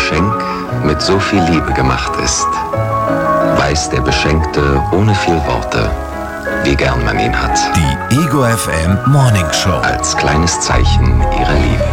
Geschenk mit so viel Liebe gemacht ist, weiß der Beschenkte ohne viel Worte, wie gern man ihn hat. Die Ego FM Morning Show. Als kleines Zeichen ihrer Liebe.